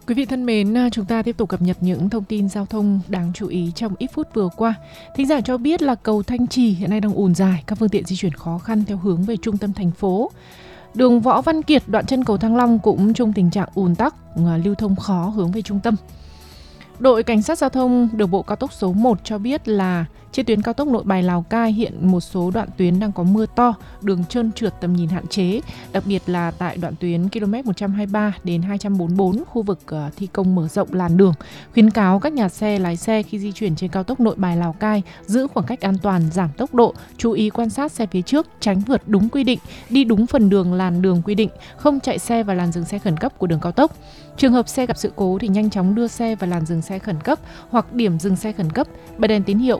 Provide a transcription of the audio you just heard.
Quý vị thân mến, chúng ta tiếp tục cập nhật những thông tin giao thông đáng chú ý trong ít phút vừa qua. Thính giả cho biết là cầu Thanh Trì hiện nay đang ùn dài, các phương tiện di chuyển khó khăn theo hướng về trung tâm thành phố. Đường Võ Văn Kiệt đoạn chân cầu Thăng Long cũng trong tình trạng ùn tắc, lưu thông khó hướng về trung tâm. Đội Cảnh sát Giao thông Đường bộ cao tốc số 1 cho biết là trên tuyến cao tốc Nội Bài Lào Cai hiện một số đoạn tuyến đang có mưa to, đường trơn trượt, tầm nhìn hạn chế, đặc biệt là tại đoạn tuyến km 123 đến 244 khu vực thi công mở rộng làn đường. Khuyến cáo các nhà xe lái xe khi di chuyển trên cao tốc Nội Bài Lào Cai giữ khoảng cách an toàn, giảm tốc độ, chú ý quan sát xe phía trước, tránh vượt đúng quy định, đi đúng phần đường làn đường quy định, không chạy xe vào làn dừng xe khẩn cấp của đường cao tốc. Trường hợp xe gặp sự cố thì nhanh chóng đưa xe vào làn dừng xe khẩn cấp hoặc điểm dừng xe khẩn cấp, bật đèn tín hiệu,